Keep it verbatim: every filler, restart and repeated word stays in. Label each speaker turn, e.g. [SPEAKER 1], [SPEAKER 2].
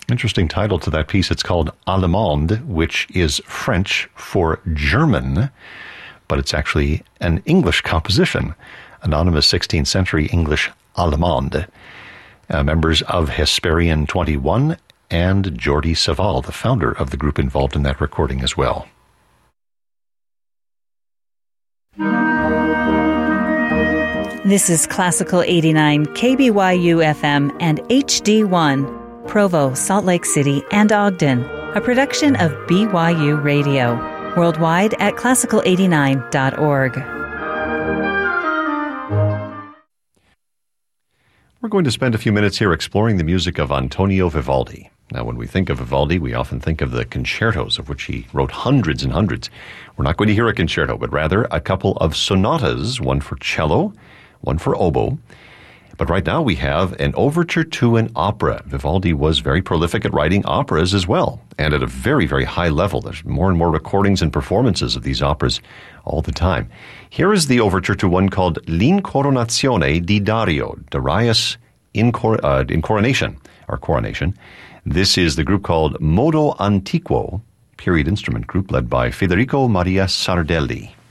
[SPEAKER 1] Interesting title to that piece. It's called Allemande, which is French for German, but it's actually an English composition. Anonymous sixteenth century English Allemande. Uh, members of Hesperian twenty-one and Jordi Savall, the founder of the group, involved in that recording as well.
[SPEAKER 2] This is Classical eighty-nine, K B Y U F M and H D one, Provo, Salt Lake City, and Ogden, a production of B Y U Radio, worldwide at classical eighty-nine dot org.
[SPEAKER 1] We're going to spend a few minutes here exploring the music of Antonio Vivaldi. Now, when we think of Vivaldi, we often think of the concertos, of which he wrote hundreds and hundreds. We're not going to hear a concerto, but rather a couple of sonatas, one for cello, one for oboe. But right now we have an overture to an opera. Vivaldi was very prolific at writing operas as well, and at a very, very high level. There's more and more recordings and performances of these operas all the time. Here is the overture to one called L'Incoronazione di Dario, Darius in, cor- uh, in Coronation, or Coronation. This is the group called Modo Antiquo, period instrument group led by Federico Maria Sardelli.